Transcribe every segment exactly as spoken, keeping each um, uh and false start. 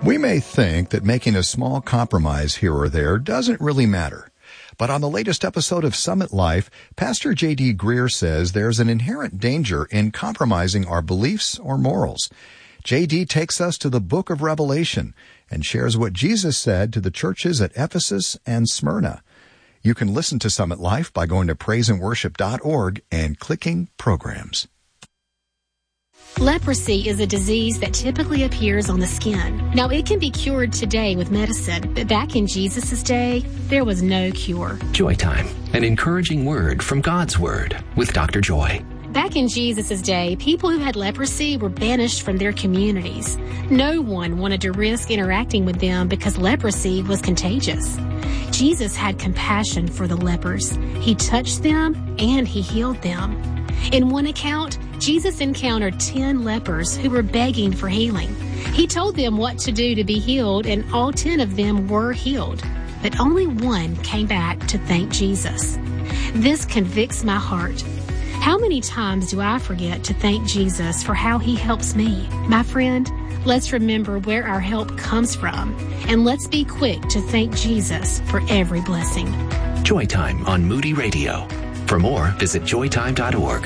We may think that making a small compromise here or there doesn't really matter. But on the latest episode of Summit Life, Pastor J D Greer says there's an inherent danger in compromising our beliefs or morals. J D takes us to the book of Revelation and shares what Jesus said to the churches at Ephesus and Smyrna. You can listen to Summit Life by going to praise and worship dot org and clicking Programs. Leprosy is a disease that typically appears on the skin. Now, it can be cured today with medicine, but back in Jesus' day, there was no cure. Joy Time, an encouraging word from God's Word with Doctor Joy. Back in Jesus' day, people who had leprosy were banished from their communities. No one wanted to risk interacting with them because leprosy was contagious. Jesus had compassion for the lepers. He touched them and he healed them. In one account, Jesus encountered ten lepers who were begging for healing. He told them what to do to be healed, and all ten of them were healed. But only one came back to thank Jesus. This convicts my heart. How many times do I forget to thank Jesus for how he helps me? My friend, let's remember where our help comes from, and let's be quick to thank Jesus for every blessing. Joy Time on Moody Radio. For more, visit joy time dot org.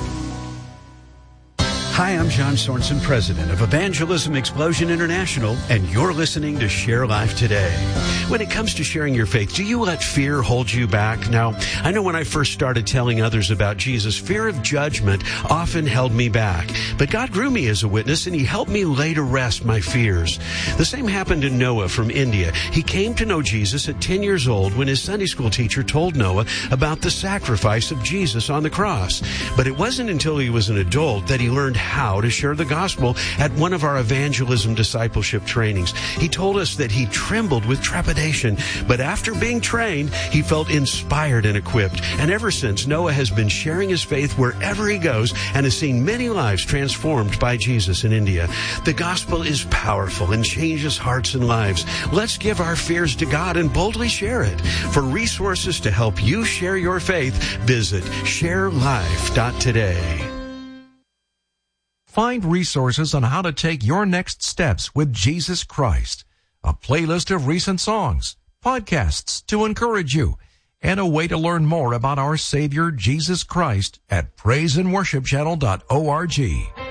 Hi, I'm John Sorensen, president of Evangelism Explosion International, and you're listening to Share Life Today. When it comes to sharing your faith, do you let fear hold you back? Now, I know when I first started telling others about Jesus, fear of judgment often held me back. But God grew me as a witness, and he helped me lay to rest my fears. The same happened to Noah from India. He came to know Jesus at ten years old when his Sunday school teacher told Noah about the sacrifice of Jesus on the cross. But it wasn't until he was an adult that he learned how to share the gospel at one of our evangelism discipleship trainings. He told us that he trembled with trepidation, but after being trained, he felt inspired and equipped. And ever since, Noah has been sharing his faith wherever he goes and has seen many lives transformed by Jesus in India. The gospel is powerful and changes hearts and lives. Let's give our fears to God and boldly share it. For resources to help you share your faith, visit share life dot today. Find resources on how to take your next steps with Jesus Christ, a playlist of recent songs, podcasts to encourage you, and a way to learn more about our Savior Jesus Christ at praise and worship channel dot org.